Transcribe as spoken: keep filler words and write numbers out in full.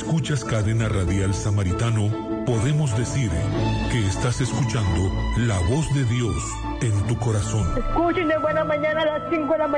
escuchas Cadena Radial Samaritano, podemos decir que estás escuchando la voz de Dios en tu corazón. Escuchen de buena mañana a las cinco de la mañana.